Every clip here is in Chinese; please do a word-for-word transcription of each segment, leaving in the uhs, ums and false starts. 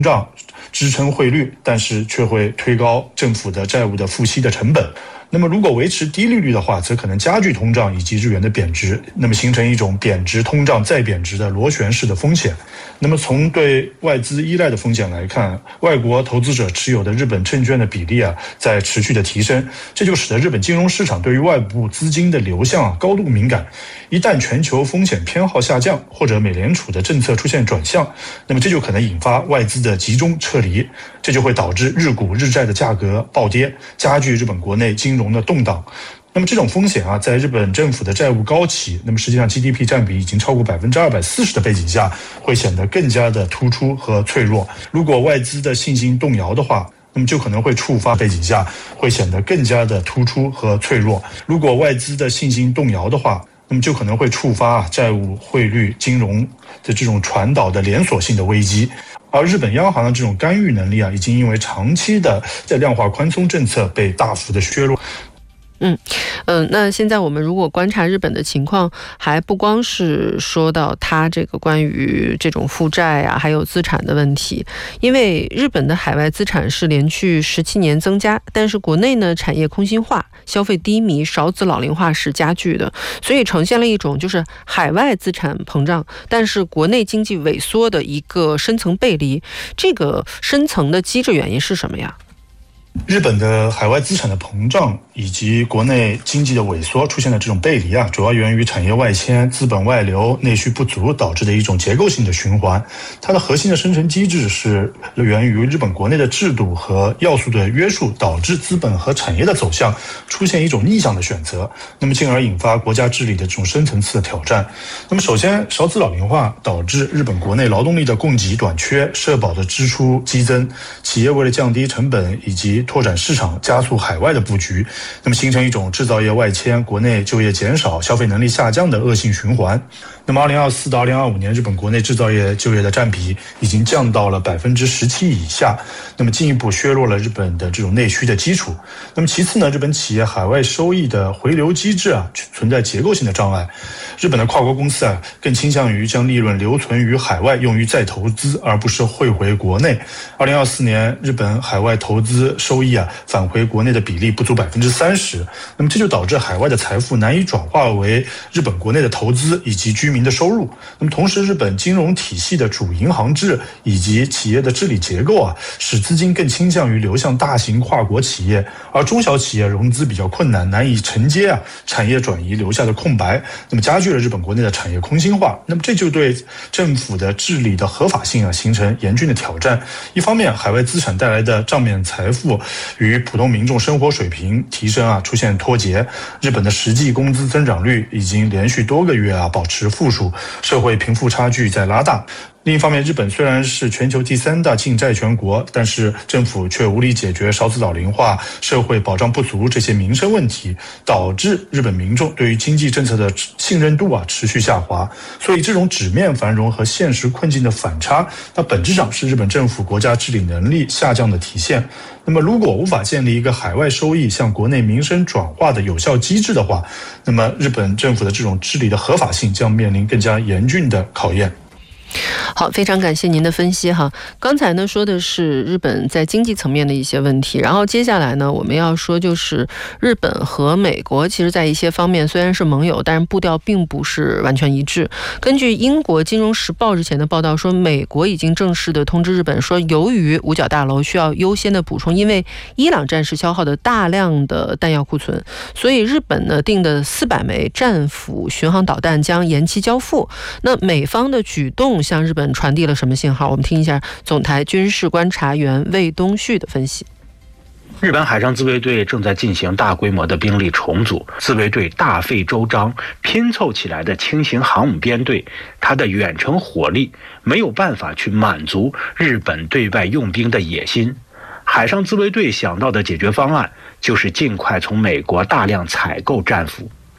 胀支撑汇率，但是却会推高政府的债务的付息的成本。那么如果维持低利率的话，则可能加剧通胀以及日元的贬值，那么形成一种贬值通胀再贬值的螺旋式的风险。那么从对外资依赖的风险来看，外国投资者持有的日本证券的比例啊在持续的提升，这就使得日本金融市场对于外部资金的流向啊高度敏感。一旦全球风险偏好下降，或者美联储的政策出现转向，那么这就可能引发外资的集中撤离，这就会导致日股日债的价格暴跌，加剧日本国内金融的动荡。那么这种风险啊，在日本政府的债务高企，那么实际上 G D P 占比已经超过百分之二百四十的背景下，会显得更加的突出和脆弱。如果外资的信心动摇的话，那么就可能会触发背景下会显得更加的突出和脆弱。如果外资的信心动摇的话，那么就可能会触发债务、汇率、金融的这种传导的连锁性的危机。而日本央行的这种干预能力啊，已经因为长期的在量化宽松政策被大幅的削弱。 嗯嗯、呃，那现在我们如果观察日本的情况，还不光是说到它这个关于这种负债啊，还有资产的问题。因为日本的海外资产是连续十七年增加，但是国内呢产业空心化、消费低迷、少子老龄化是加剧的，所以呈现了一种就是海外资产膨胀，但是国内经济萎缩的一个深层背离。这个深层的机制原因是什么呀？ 日本的海外资产的膨胀以及国内经济的萎缩出现的这种背离啊，主要源于产业外迁、资本外流、内需不足导致的一种结构性的循环。它的核心的生成机制是源于日本国内的制度和要素的约束，导致资本和产业的走向出现一种逆向的选择，那么进而引发国家治理的这种深层次的挑战。那么首先，少子老龄化导致日本国内劳动力的供给短缺，社保的支出激增，企业为了降低成本以及拓展市场，加速海外的布局，那么形成一种制造业外迁、国内就业减少、消费能力下降的恶性循环。那么二零二四到二零二五年，日本国内制造业就业的占比已经降到了百分之十七以下，那么进一步削弱了日本的这种内需的基础。那么其次呢，日本企业海外收益的回流机制啊，存在结构性的障碍。日本的跨国公司啊，更倾向于将利润留存于海外，用于再投资，而不是汇回国内。二零二四年，日本海外投资收益啊，返回国内的比例不足百分之三十。那么这就导致海外的财富难以转化为日本国内的投资以及居民的收入。那么同时，日本金融体系的主银行制以及企业的治理结构啊，使资金更倾向于流向大型跨国企业，而中小企业融资比较困难，难以承接啊产业转移留下的空白，那么加剧了日本国内的产业空心化。那么这就对政府的治理的合法性啊形成严峻的挑战。一方面，海外资产带来的账面财富与普通民众生活水平提升啊出现脱节，日本的实际工资增长率已经连续多个月啊保持负数，社会贫富差距在拉大。另一方面，日本虽然是全球第三大净债权国，但是政府却无力解决少子老龄化、社会保障不足这些民生问题，导致日本民众对于经济政策的信任度啊持续下滑。所以这种纸面繁荣和现实困境的反差，它本质上是日本政府国家治理能力下降的体现。那么如果无法建立一个海外收益向国内民生转化的有效机制的话，那么日本政府的这种治理的合法性将面临更加严峻的考验。 好，非常感谢您的分析哈。刚才呢说的是日本在经济层面的一些问题，然后接下来呢我们要说就是日本和美国其实在一些方面虽然是盟友，但是步调并不是完全一致。根据英国金融时报日前的报道说，美国已经正式的通知日本说，由于五角大楼需要优先的补充因为伊朗战事消耗的大量的弹药库存，所以日本呢定的四百枚战斧巡航导弹将延期交付。那美方的举动向日本传递了什么信号？我们听一下总台军事观察员魏东旭的分析。 日本海上自卫队正在进行大规模的兵力重组，自卫队大费周章拼凑起来的轻型航母编队，它的远程火力没有办法去满足日本对外用兵的野心。海上自卫队想到的解决方案就是尽快从美国大量采购战斧。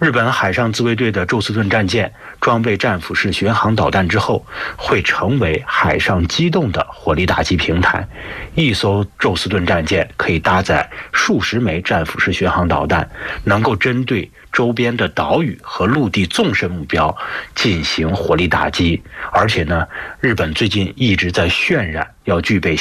日本海上自卫队的宙斯盾战舰装备战斧式巡航导弹之后，会成为海上机动的火力打击平台。一艘宙斯盾战舰可以搭载数十枚战斧式巡航导弹，能够针对周边的岛屿和陆地纵深目标进行火力打击。而且呢，日本最近一直在渲染要具备